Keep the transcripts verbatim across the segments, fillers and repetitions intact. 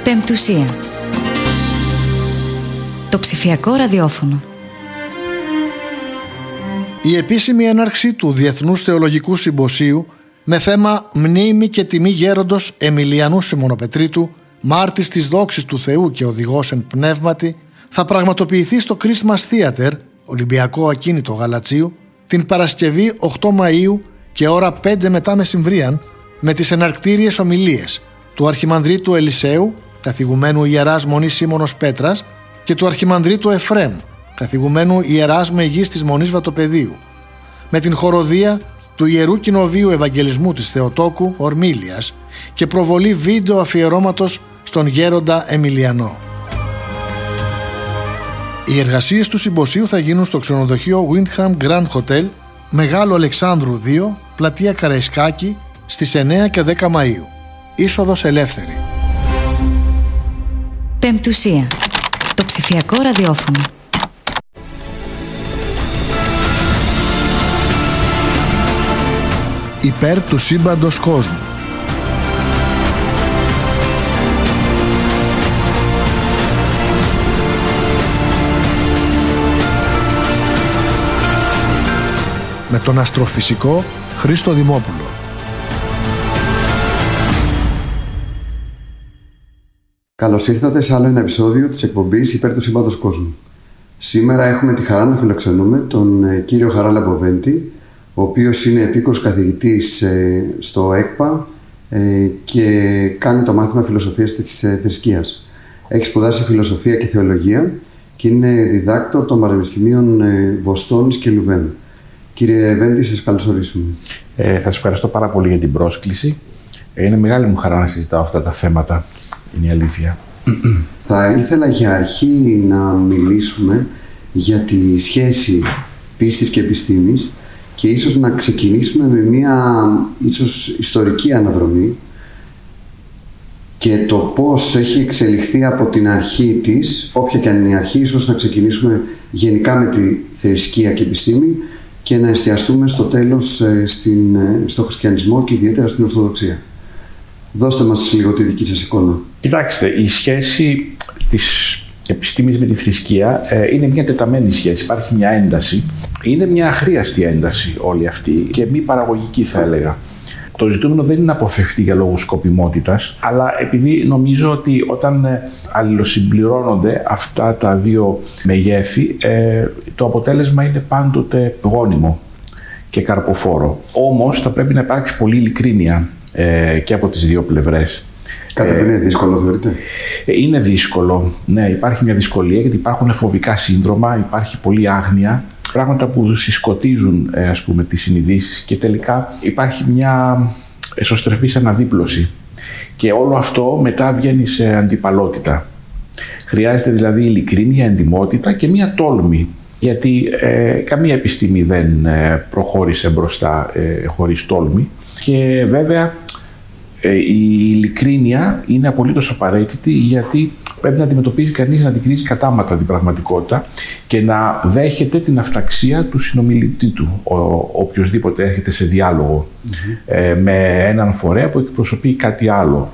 Πεμπτουσία. Το ψηφιακό ραδιόφωνο. Η επίσημη έναρξη του Διεθνούς Θεολογικού Συμποσίου με θέμα «Μνήμη και τιμή γέροντος Εμιλιανού Σιμωνοπετρίτου, μάρτης της δόξης του Θεού και οδηγός εν πνεύματι» θα πραγματοποιηθεί στο Christmas Theater, Ολυμπιακό Ακίνητο Γαλατσίου, την Παρασκευή οκτώ Μαΐου και ώρα πέντε μετά μεσημβρίαν, με τις εναρκτήριες ομιλίες του Αρχιμανδρίτου Ελισέου, καθηγουμένου Ιεράς Μονής Σίμωνος Πέτρας, και του Αρχιμανδρίτου Εφρέμ, καθηγουμένου Ιεράς Μεγής της Μονής Βατοπεδίου, με την χοροδία του Ιερού Κοινοβείου Ευαγγελισμού της Θεοτόκου Ορμήλιας και προβολή βίντεο αφιερώματος στον γέροντα Εμιλιανό. Οι εργασίες του συμποσίου θα γίνουν στο ξενοδοχείο Windham Grand Hotel, Μεγάλο Αλεξάνδρου δύο, πλατεία Καραϊσκάκη, στις εννέα και δέκα Μαΐου. Είσοδος ελεύθερη. Πεμπτουσία. Το ψηφιακό ραδιόφωνο. Υπέρ του σύμπαντος κόσμου. Με τον αστροφυσικό Χρήστο Δημόπουλο. Καλώς ήρθατε σε άλλο ένα επεισόδιο της εκπομπής Υπέρ του Σύμπαντος Κόσμου. Σήμερα έχουμε τη χαρά να φιλοξενούμε τον κύριο Χαράλαμπο Λαμποβέντη, ο οποίος είναι επίκουρος καθηγητής στο ΕΚΠΑ και κάνει το μάθημα φιλοσοφίας της θρησκείας. Έχει σπουδάσει φιλοσοφία και θεολογία και είναι διδάκτορ των Πανεπιστημίων Βοστόνης και Λουβέν. Κύριε Βέντη, σας καλωσορίσουμε. Ε, θα σας ευχαριστώ πάρα πολύ για την πρόσκληση. Ε, είναι μεγάλη μου χαρά να συζητάω αυτά τα θέματα. Είναι η αλήθεια. Θα ήθελα για αρχή να μιλήσουμε για τη σχέση πίστης και επιστήμης και ίσως να ξεκινήσουμε με μια ίσως ιστορική αναδρομή και το πώς έχει εξελιχθεί από την αρχή της, όποια και αν είναι η αρχή, ίσως να ξεκινήσουμε γενικά με τη θρησκεία και επιστήμη και να εστιαστούμε στο τέλος στην, στο χριστιανισμό και ιδιαίτερα στην Ορθοδοξία. Δώστε μας λίγο τη δική σας εικόνα. Κοιτάξτε, η σχέση της επιστήμης με τη θρησκεία ε, είναι μια τεταμένη σχέση. Υπάρχει μια ένταση. Είναι μια αχρίαστη ένταση όλη αυτή και μη παραγωγική, θα έλεγα. Το ζητούμενο δεν είναι αποφευκτή για λόγους σκοπιμότητας, αλλά επειδή νομίζω ότι όταν αλληλοσυμπληρώνονται αυτά τα δύο μεγέθη, ε, το αποτέλεσμα είναι πάντοτε γόνιμο και καρποφόρο. Όμως θα πρέπει να υπάρξει πολύ ειλικρίνεια ε, και από τις δύο πλευρές. Κάτι που είναι δύσκολο, θεωρείτε? Είναι δύσκολο. Ναι, υπάρχει μια δυσκολία γιατί υπάρχουν φοβικά σύνδρομα, υπάρχει πολλή άγνοια. Πράγματα που συσκοτίζουν ε, ας πούμε, τις συνειδήσεις και τελικά υπάρχει μια εσωστρεφής αναδίπλωση και όλο αυτό μετά βγαίνει σε αντιπαλότητα. Χρειάζεται δηλαδή ειλικρίνεια, εντιμότητα και μια τόλμη, γιατί ε, καμία επιστήμη δεν ε, προχώρησε μπροστά ε, χωρίς τόλμη και βέβαια ε, η ειλικρίνεια είναι απολύτως απαραίτητη, γιατί πρέπει να αντιμετωπίζει κανείς, να αντικρίζει κατάματα την πραγματικότητα και να δέχεται την αυταξία του συνομιλητή του, ο, οποιοσδήποτε έρχεται σε διάλογο mm-hmm. ε, με έναν φορέα που εκπροσωπεί κάτι άλλο.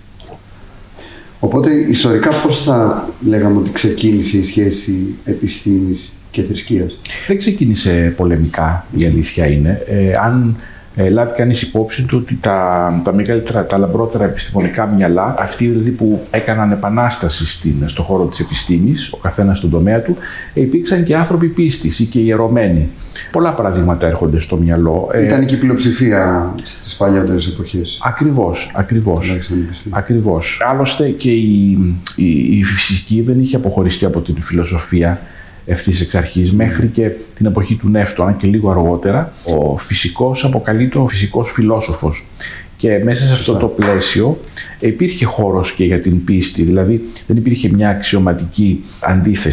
Οπότε, ιστορικά πώς θα λέγαμε ότι ξεκίνησε η σχέση επιστήμης και θρησκείας? Δεν ξεκίνησε πολεμικά, η αλήθεια είναι. Ε, αν Ε, λάβει κανείς υπόψη του ότι τα, τα μεγαλύτερα, τα λαμπρότερα επιστημονικά μυαλά, αυτοί δηλαδή που έκαναν επανάσταση στην, στον χώρο της επιστήμης, ο καθένας στον τομέα του, ε, υπήρξαν και άνθρωποι πίστης ή και ιερωμένοι. Πολλά παραδείγματα έρχονται στο μυαλό. Ήταν και η πλειοψηφία στις παλιότερες εποχές. Ακριβώς, ακριβώς. ακριβώς. Άλλωστε και η, η, η φυσική δεν είχε αποχωριστεί από την φιλοσοφία ευθύς εξ αρχής, μέχρι και την εποχή του Νεύτωνα και λίγο αργότερα. Ο φυσικός αποκαλείται ο φυσικός φιλόσοφος. Και μέσα σε αυτό το πλαίσιο υπήρχε χώρος και για την πίστη, δηλαδή δεν υπήρχε μια αξιωματική αντίθεση.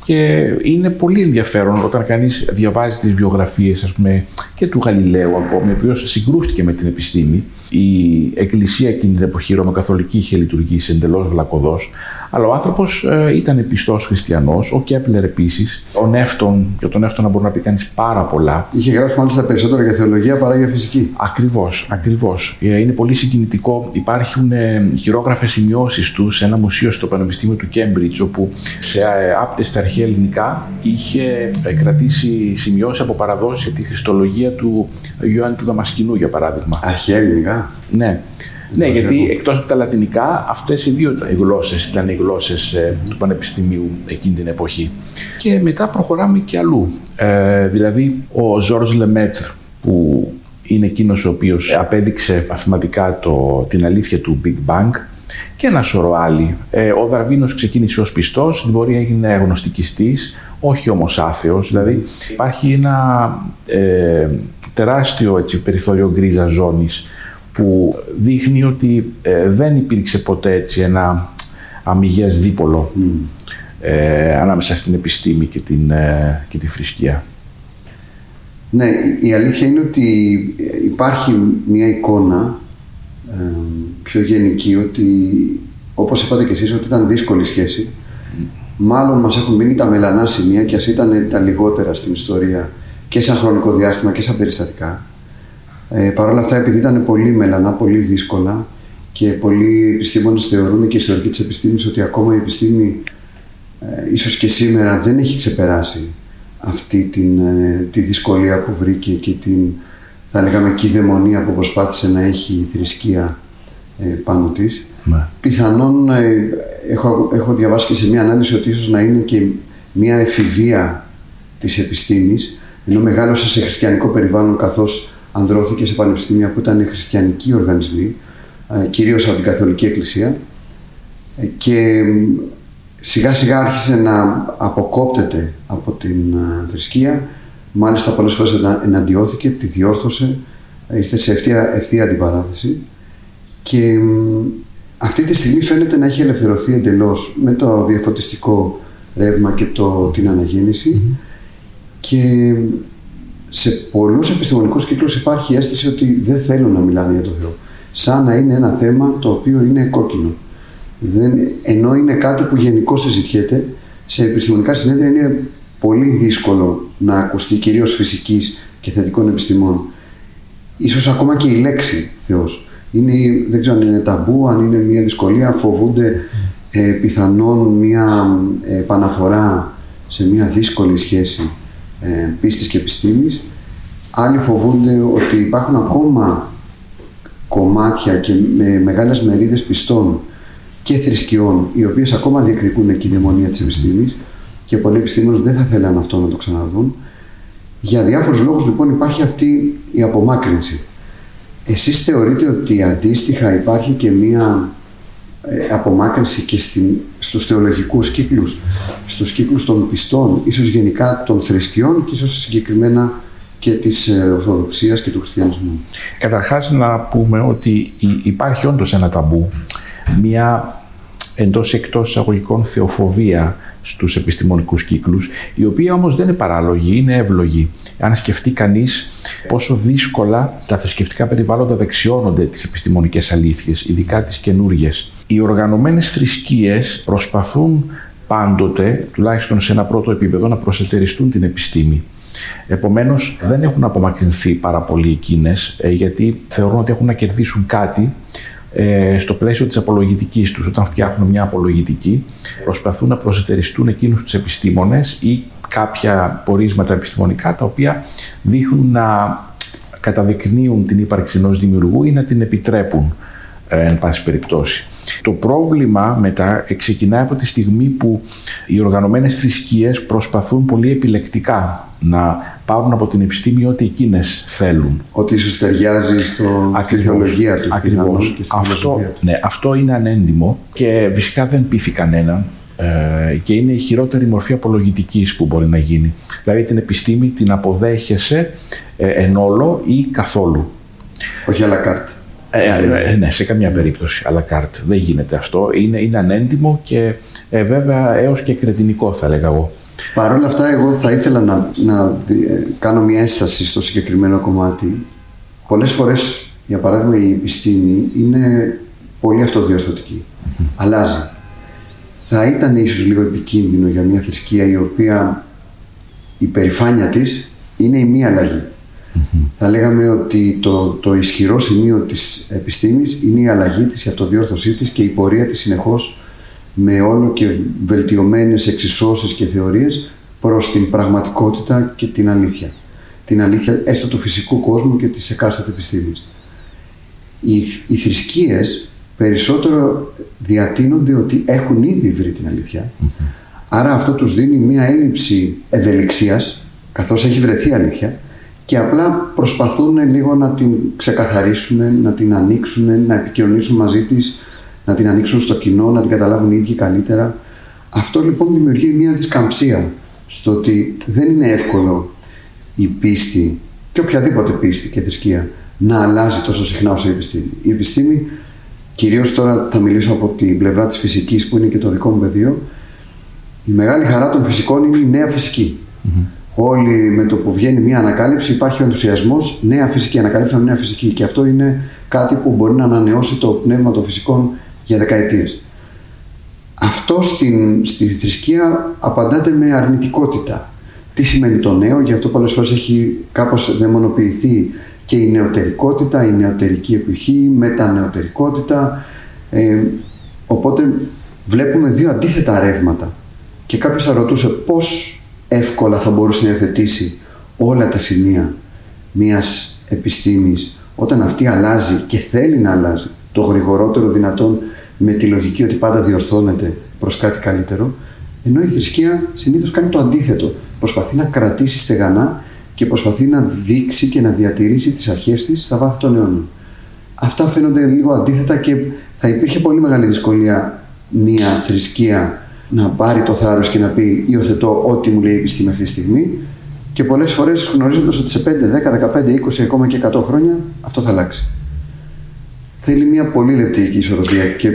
Και είναι πολύ ενδιαφέρον όταν κανείς διαβάζει τις βιογραφίες, ας πούμε, και του Γαλιλαίου ακόμη, ο οποίος συγκρούστηκε με την επιστήμη. Η Εκκλησία εκείνη την εποχή, η Ρωμαιοκαθολική, είχε λειτουργήσει εντελώς βλακωδώς, αλλά ο άνθρωπος ε, ήταν πιστός χριστιανός, ο Κέπλερ επίσης, ο Νεύτων, για τον Νεύτωνα μπορεί να πει κανείς πάρα πολλά. Είχε γράψει μάλιστα περισσότερο για θεολογία παρά για φυσική. Ακριβώς, ακριβώς. Είναι πολύ συγκινητικό. Υπάρχουν ε, χειρόγραφες σημειώσεις του σε ένα μουσείο στο Πανεπιστήμιο του Κέμπριτζ, όπου σε ε, άπτες στα αρχαία ελληνικά είχε ε, κρατήσει σημειώσεις από παραδόσεις για τη χριστολογία του Ιωάννη του Δαμασκηνού, για παράδειγμα. Αρχαία ελληνικά. Ναι. Ναι, γιατί εκτός από τα λατινικά, αυτές οι δύο γλώσσες ήταν οι γλώσσες ε, του Πανεπιστημίου εκείνη την εποχή. Και μετά προχωράμε και αλλού. Ε, δηλαδή, ο Ζορζ Λεμέτρ, που είναι εκείνος ο οποίος απέδειξε μαθηματικά το, την αλήθεια του Big Bang, και ένα σωρό άλλοι. Ε, ο Δαρβίνος ξεκίνησε ως πιστός, στην πορεία έγινε αγνωστικιστής, όχι όμως άθεος. Δηλαδή, υπάρχει ένα ε, τεράστιο έτσι, περιθώριο γκρίζα ζώνης, που δείχνει ότι ε, δεν υπήρξε ποτέ έτσι ένα αμιγές δίπολο mm. ε, ανάμεσα στην επιστήμη και, την, ε, και τη θρησκεία. Ναι, η αλήθεια είναι ότι υπάρχει μια εικόνα ε, πιο γενική, ότι όπως είπατε και εσείς, ότι ήταν δύσκολη σχέση. Mm. Μάλλον μας έχουν μείνει τα μελανά σημεία, και ας ήταν τα λιγότερα στην ιστορία και σαν χρονικό διάστημα και σαν περιστατικά. Ε, Παρ' όλα αυτά, επειδή ήταν πολύ μελανά, πολύ δύσκολα, και πολλοί επιστήμονες θεωρούν, και οι ιστορικοί της επιστήμης, ότι ακόμα η επιστήμη ε, ίσως και σήμερα δεν έχει ξεπεράσει αυτή την, ε, τη δυσκολία που βρήκε και την, θα λέγαμε, κυδαιμονία που προσπάθησε να έχει η θρησκεία ε, πάνω της. Ναι. Πιθανόν, ε, έχω, έχω διαβάσει και σε μια ανάλυση ότι ίσως να είναι και μια εφηβεία της επιστήμης, ενώ μεγάλωσε σε χριστιανικό περιβάλλον, καθώς ανδρώθηκε σε πανεπιστήμια που ήταν χριστιανικοί οργανισμοί, κυρίως από την Καθολική Εκκλησία, και σιγά σιγά άρχισε να αποκόπτεται από την θρησκεία. Μάλιστα πολλές φορές εναντιώθηκε, τη διόρθωσε, ήρθε σε ευθεία, ευθεία αντιπαράθεση, και αυτή τη στιγμή φαίνεται να έχει ελευθερωθεί εντελώς με το διαφωτιστικό ρεύμα και το, την αναγέννηση. Mm-hmm. Και σε πολλούς επιστημονικούς κύκλους υπάρχει η αίσθηση ότι δεν θέλουν να μιλάνε για τον Θεό. Σαν να είναι ένα θέμα το οποίο είναι κόκκινο. Δεν, ενώ είναι κάτι που γενικώς συζητιέται, σε επιστημονικά συνέδρια είναι πολύ δύσκολο να ακουστεί, κυρίως φυσικής και θετικών επιστημών. Ίσως ακόμα και η λέξη Θεός. Είναι, δεν ξέρω αν είναι ταμπού, αν είναι μια δυσκολία, φοβούνται ε, πιθανόν μια επαναφορά σε μια δύσκολη σχέση ε, πίστης και επιστήμης. Άλλοι φοβούνται ότι υπάρχουν ακόμα κομμάτια και με μεγάλες μερίδες πιστών και θρησκειών, οι οποίες ακόμα διεκδικούν εκεί η δαιμονία της επιστήμης, και πολλοί επιστήμονες δεν θα θέλαν αυτό να το ξαναδούν. Για διάφορους λόγους λοιπόν υπάρχει αυτή η απομάκρυνση. Εσείς θεωρείτε ότι αντίστοιχα υπάρχει και μία ε, απομάκρυνση και στην, στους θεολογικούς κύκλους, στους κύκλους των πιστών, ίσως γενικά των θρησκειών και ίσως συγκεκριμένα και της ε, Ορθοδοξίας και του Χριστιανισμού? Καταρχάς να πούμε ότι υπάρχει όντως ένα ταμπού, μία εντός εκτός εισαγωγικών θεοφοβία στους επιστημονικούς κύκλους, η οποία όμως δεν είναι παράλογη, είναι εύλογη. Αν σκεφτεί κανείς πόσο δύσκολα τα θρησκευτικά περιβάλλοντα δεξιώνονται τις επιστημονικές αλήθειες, ειδικά τις καινούργιες. Οι οργανωμένες θρησκείες προσπαθούν πάντοτε, τουλάχιστον σε ένα πρώτο επίπεδο, να προσετεριστούν την επιστήμη. Επομένως, δεν έχουν απομακρυνθεί πάρα πολύ εκείνες, γιατί θεωρούν ότι έχουν να κερδίσουν κάτι στο πλαίσιο της απολογητικής τους. Όταν φτιάχνουν μια απολογητική, προσπαθούν να προσετεριστούν εκείνους τους επιστήμονες ή κάποια πορίσματα επιστημονικά, τα οποία δείχνουν να καταδεικνύουν την ύπαρξη ενός δημιουργού ή να την επιτρέπουν, εν πάση περιπτώσει. Το πρόβλημα μετά ξεκινάει από τη στιγμή που οι οργανωμένες θρησκείες προσπαθούν πολύ επιλεκτικά να πάρουν από την επιστήμη ό,τι εκείνες θέλουν. Ότι ίσως ταιριάζει στο, στη θεολογία τους. Ακριβώς. Και στη αυτό, ναι, αυτό είναι ανέντιμο και φυσικά δεν πείθει κανέναν, ε, και είναι η χειρότερη μορφή απολογητικής που μπορεί να γίνει. Δηλαδή την επιστήμη την αποδέχεσαι ε, εν όλο ή καθόλου. Όχι à la carte. Ε, ε, ναι, σε καμία περίπτωση à la carte. Δεν γίνεται αυτό. Είναι, είναι ανέντιμο και ε, βέβαια έως και κρετινικό, θα λέγα εγώ. Παρ' όλα αυτά, εγώ θα ήθελα να, να δι, κάνω μια ένσταση στο συγκεκριμένο κομμάτι. Πολλές φορές, για παράδειγμα, η επιστήμη είναι πολύ αυτοδιορθωτική. Mm-hmm. Αλλάζει. Θα ήταν ίσως λίγο επικίνδυνο για μια θρησκεία η οποία η περηφάνεια της είναι η μία αλλαγή. Mm-hmm. Θα λέγαμε ότι το, το ισχυρό σημείο της επιστήμης είναι η αλλαγή της, η αυτοδιόρθωσή της και η πορεία της συνεχώς με όλο και βελτιωμένες εξισώσεις και θεωρίες προς την πραγματικότητα και την αλήθεια. Την αλήθεια έστω του φυσικού κόσμου και της εκάστοτε επιστήμης. Οι, οι θρησκείες περισσότερο διατείνονται ότι έχουν ήδη βρει την αλήθεια. Mm-hmm. Άρα αυτό τους δίνει μια έλλειψη ευελιξίας, καθώς έχει βρεθεί αλήθεια, και απλά προσπαθούν λίγο να την ξεκαθαρίσουν, να την ανοίξουν, να επικοινωνήσουν μαζί της, να την ανοίξουν στο κοινό, να την καταλάβουν οι ίδιοι καλύτερα. Αυτό λοιπόν δημιουργεί μια δισκαμψία στο ότι δεν είναι εύκολο η πίστη και οποιαδήποτε πίστη και θρησκεία να αλλάζει τόσο συχνά όσο η επιστήμη. Η επιστήμη, κυρίως τώρα θα μιλήσω από την πλευρά της φυσικής που είναι και το δικό μου πεδίο, η μεγάλη χαρά των φυσικών είναι η νέα φυσική. Mm-hmm. Όλοι με το που βγαίνει μια ανακάλυψη υπάρχει ο ενθουσιασμός, νέα φυσική, ανακάλυψη νέα φυσική, και αυτό είναι κάτι που μπορεί να ανανεώσει το πνεύμα των φυσικών για δεκαετίες. Αυτό στην, στη θρησκεία απαντάται με αρνητικότητα. Τι σημαίνει το νέο? Γι' αυτό πολλές φορές έχει κάπως δαιμονοποιηθεί και η νεωτερικότητα, η νεωτερική εποχή, η μετανεωτερικότητα. Ε, οπότε βλέπουμε δύο αντίθετα ρεύματα. Και κάποιος θα ρωτούσε πώς εύκολα θα μπορούσε να υιοθετήσει όλα τα σημεία μιας επιστήμης όταν αυτή αλλάζει και θέλει να αλλάζει το γρηγορότερο δυνατόν, με τη λογική ότι πάντα διορθώνεται προς κάτι καλύτερο, ενώ η θρησκεία συνήθως κάνει το αντίθετο. Προσπαθεί να κρατήσει στεγανά και προσπαθεί να δείξει και να διατηρήσει τις αρχές της στα βάθη των αιώνων. Αυτά φαίνονται λίγο αντίθετα και θα υπήρχε πολύ μεγάλη δυσκολία μια θρησκεία να πάρει το θάρρος και να πει υιοθετώ ό,τι μου λέει η επιστήμη αυτή τη στιγμή, και πολλές φορές γνωρίζοντας ότι σε πέντε, δέκα, δεκαπέντε, είκοσι, ακόμα και εκατό χρόνια αυτό θα αλλάξει. Θέλει μια πολύ λεπτή ισορροπία και...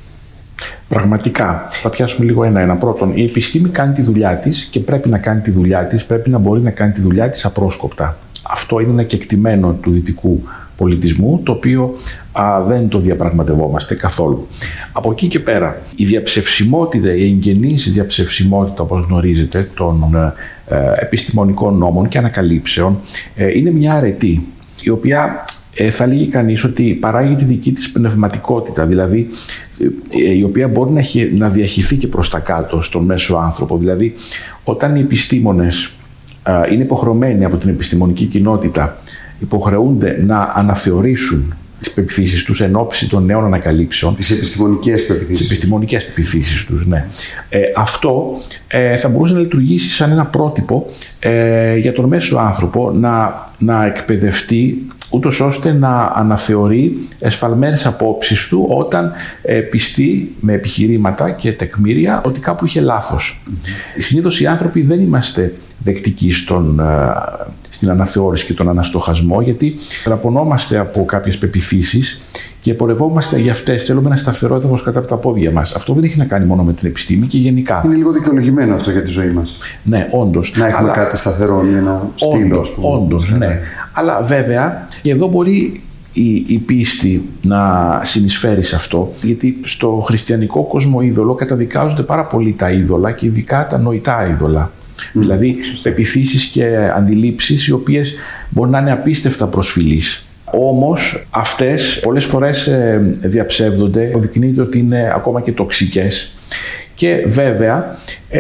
Πραγματικά. Θα πιάσουμε λίγο ένα-ένα. Πρώτον, η επιστήμη κάνει τη δουλειά της και πρέπει να κάνει τη δουλειά της, πρέπει να μπορεί να κάνει τη δουλειά της απρόσκοπτα. Αυτό είναι ένα κεκτημένο του δυτικού πολιτισμού, το οποίο α, δεν το διαπραγματευόμαστε καθόλου. Από εκεί και πέρα, η διαψευσιμότητα, η εγγενής διαψευσιμότητα, όπως γνωρίζετε, των ε, επιστημονικών νόμων και ανακαλύψεων, ε, είναι μια αρετή, η οποία ε, θα λέγει κανείς ότι παράγει τη δική της πνευματικότητα, δηλαδή ε, η οποία μπορεί να, να διαχυθεί και προς τα κάτω στον μέσο άνθρωπο. Δηλαδή, όταν οι επιστήμονες ε, είναι υποχρεωμένοι από την επιστημονική κοινότητα, υποχρεούνται να αναθεωρήσουν τις πεποιθήσεις τους εν ώψη των νέων ανακαλύψεων. Τις επιστημονικές πεποιθήσεις. Τις επιστημονικές πεποιθήσεις τους, ναι. Ε, αυτό ε, θα μπορούσε να λειτουργήσει σαν ένα πρότυπο ε, για τον μέσο άνθρωπο να, να εκπαιδευτεί, ούτως ώστε να αναθεωρεί εσφαλμένες απόψεις του όταν ε, πιστεί με επιχειρήματα και τεκμήρια ότι κάπου είχε λάθος. Mm-hmm. Συνήθως οι άνθρωποι δεν είμαστε δεκτικοί στον, στην αναθεώρηση και τον αναστοχασμό, γιατί τραπωνόμαστε από κάποιες πεποιθήσεις και πορευόμαστε για αυτές. Θέλουμε ένα σταθερό έδαφος κάτω από τα πόδια μας. Αυτό δεν έχει να κάνει μόνο με την επιστήμη και γενικά. Είναι λίγο δικαιολογημένο αυτό για τη ζωή μας. Ναι, όντως. Να έχουμε αλλά... κάτι σταθερό, ένα στήλο, ας πούμε. Όντως, ναι. Αλλά βέβαια, και εδώ μπορεί η, η πίστη να συνεισφέρει σε αυτό, γιατί στο χριστιανικό κόσμο είδωλο καταδικάζονται πάρα πολύ τα είδωλα και ειδικά τα νοητά είδωλα. Mm. Δηλαδή πεποιθήσεις και αντιλήψεις οι οποίες μπορεί να είναι απίστευτα προσφυλείς. Όμως αυτές πολλές φορές ε, διαψεύδονται, αποδεικνύεται ότι είναι ακόμα και τοξικές. Και βέβαια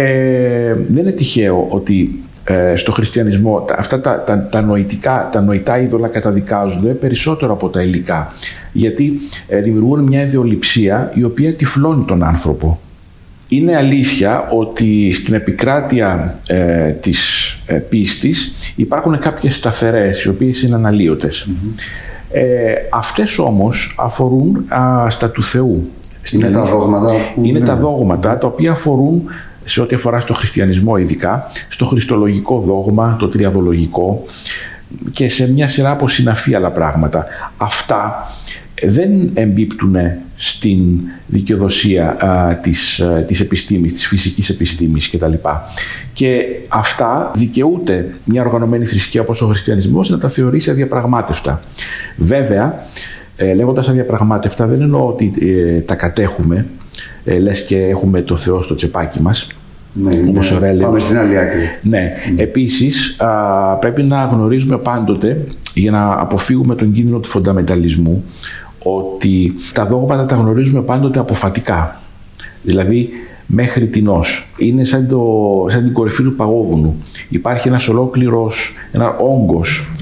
ε, δεν είναι τυχαίο ότι ε, στο χριστιανισμό αυτά τα, τα, τα, νοητικά, τα νοητά είδωλα καταδικάζονται περισσότερο από τα υλικά. Γιατί ε, δημιουργούν μια ιδεολειψία η οποία τυφλώνει τον άνθρωπο. Είναι αλήθεια ότι στην επικράτεια ε, της ε, πίστης υπάρχουν κάποιες σταθερές, οι οποίες είναι αναλύωτες. Mm-hmm. Ε, αυτές όμως αφορούν α, στα του Θεού. Είναι τα δόγματα. Που είναι ναι. τα δόγματα τα οποία αφορούν, σε ό,τι αφορά στο χριστιανισμό ειδικά, στο χριστολογικό δόγμα, το τριαδολογικό και σε μια σειρά από συναφή άλλα πράγματα. Αυτά δεν εμπίπτουν στην δικαιοδοσία α, της, α, της επιστήμης, της φυσικής επιστήμης κτλ. Και αυτά δικαιούται μια οργανωμένη θρησκεία όπως ο χριστιανισμός να τα θεωρήσει αδιαπραγμάτευτα. Βέβαια, ε, λέγοντας αδιαπραγμάτευτα δεν εννοώ ότι ε, τα κατέχουμε, ε, λες και έχουμε το Θεό στο τσεπάκι μας. Ναι, όπως ναι. Ωραία, Πάμε στην άλλη άκρη. Ναι. Mm. Επίσης, α, πρέπει να γνωρίζουμε πάντοτε, για να αποφύγουμε τον κίνδυνο του φονταμεταλισμού, ότι τα δόγματα τα γνωρίζουμε πάντοτε αποφατικά. Δηλαδή, μέχρι τινός. Είναι σαν, το, σαν την κορυφή του παγόβουνου. Υπάρχει ένας ολόκληρος, ένα όγκος